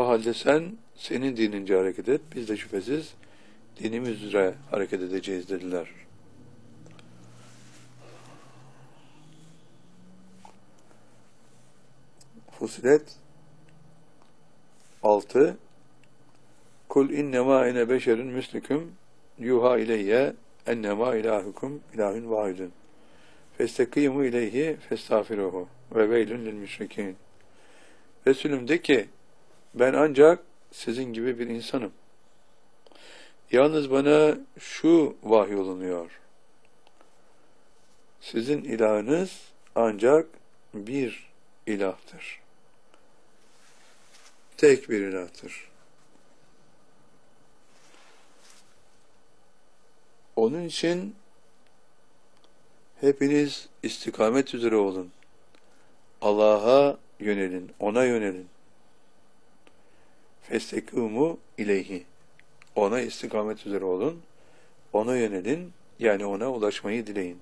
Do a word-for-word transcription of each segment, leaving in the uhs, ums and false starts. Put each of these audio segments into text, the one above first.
O halde sen senin dinince hareket et, biz de şüphesiz dinimiz üzere hareket edeceğiz dediler. Fussilet altı Kul innema ene beşerun müslüküm yuha ileyye ennema ilahukum ilahun vahidun festekimu ileyhi festağfiruhu ve veylün lil müşrikîn. Resulüm de ki ben ancak sizin gibi bir insanım. Yalnız bana şu vahyolunuyor. Sizin ilahınız ancak bir ilahtır. Tek bir ilahtır. Onun için hepiniz istikamet üzere olun. Allah'a yönelin, ona yönelin. Festekumu ileyhi. Ona istikamet üzere olun, ona yönelin, yani ona ulaşmayı dileyin.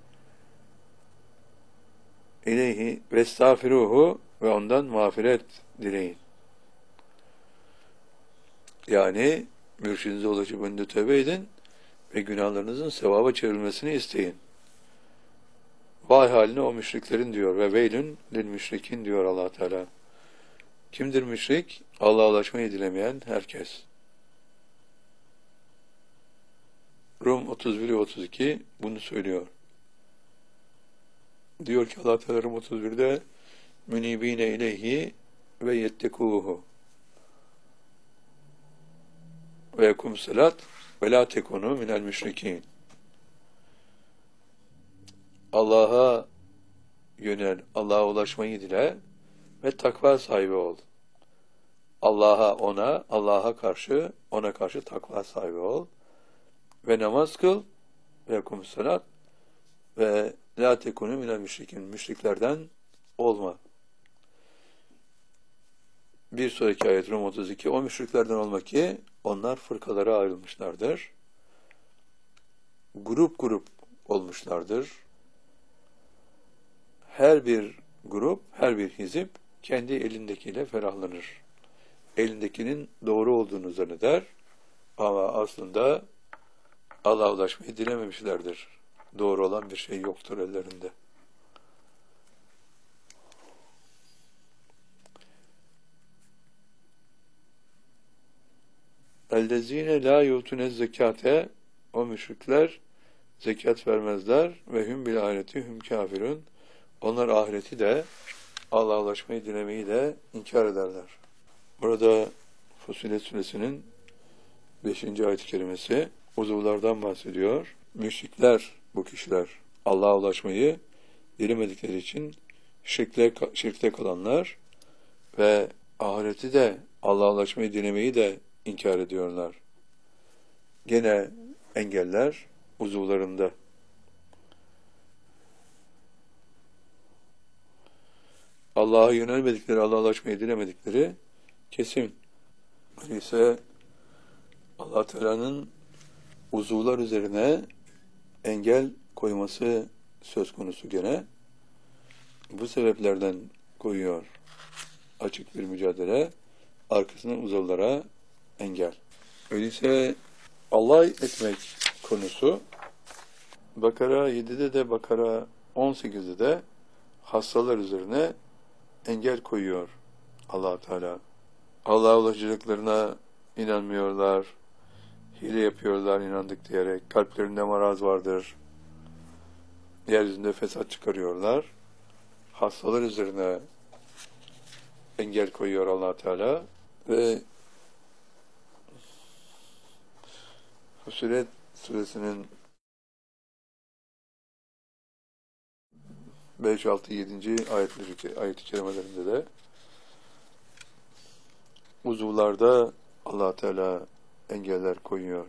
İleyhi vestağfiruhu ve ondan mağfiret dileyin. Yani mürşidinize ulaşıp önünde tövbe edin ve günahlarınızın sevaba çevrilmesini isteyin. Vay haline o müşriklerin diyor ve veylün lil müşrikin diyor Allah Teala. Kimdir müşrik? Allah'a ulaşmayı dilemeyen herkes. Rum otuz bir ve otuz iki bunu söylüyor. Diyor ki Allah Teala Rum otuz birde münibine ileyhi ve yettekuhu ve yekum salat ve la tekunu minel müşrikin. Allah'a yönel, Allah'a ulaşmayı dile ve takva sahibi ol. Allah'a, ona, Allah'a karşı, ona karşı takva sahibi ol. Ve namaz kıl ve yekum salat ve la tekunu minel müşrikin. Müşriklerden olma. Bir sonraki ayet Rum otuz iki. O müşriklerden olma ki onlar fırkalara ayrılmışlardır. Grup grup olmuşlardır. Her bir grup, her bir hizip kendi elindekiyle ferahlanır. Elindekinin doğru olduğunu zanneder ama aslında Allah'a ulaşmayı dilememişlerdir. Doğru olan bir şey yoktur ellerinde. Ellezine la yutune zekate, o müşrikler zekat vermezler ve hüm bil ahireti hüm kafirun. Onlar ahireti de Allah'a ulaşmayı dilemeyi de inkar ederler. Burada Fussilet Suresi'nin beşinci ayet-i kerimesi uzuvlardan bahsediyor. Müşrikler, bu kişiler Allah'a ulaşmayı dilemedikleri için şirkte, şirkte kalanlar ve ahireti de Allah'a ulaşmayı dilemeyi de inkar ediyorlar. Gene engeller uzuvlarında. Allah'a yönelmedikleri, Allah'a ulaşmayı dilemedikleri kesin. Öyleyse Allah Teala'nın uzuvlar üzerine engel koyması söz konusu gene. Bu sebeplerden koyuyor. Açık bir mücadele, arkasından uzuvlara engel. Öyleyse alay etmek konusu Bakara yedide de Bakara on sekizde de hastalar üzerine engel koyuyor Allah Teala. Allah'a ulaşacaklarına inanmıyorlar, hile yapıyorlar inandık diyerek, kalplerinde maraz vardır, yeryüzünde fesat çıkarıyorlar. Hastalar üzerine engel koyuyor Allah Teala ve Fussilet Suresinin beş, altı, yedinci ayetleri, ayet-i kerimelerinde de uzuvlarda Allah Teala engeller koyuyor.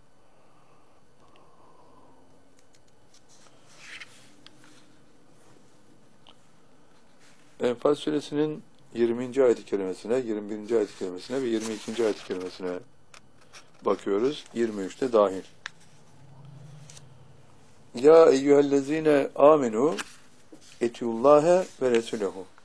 Enfal Suresinin yirminci ayet-i kerimesine, yirmi birinci ayet-i kerimesine ve yirmi ikinci ayet-i kerimesine bakıyoruz. yirmi üçte dahil. Ya eyyühellezine amenu etiullâhe ve resulehu.